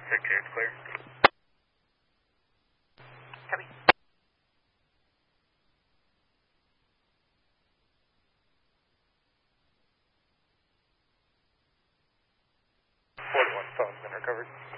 Victor, it's clear. Copy. One phone's been recovered.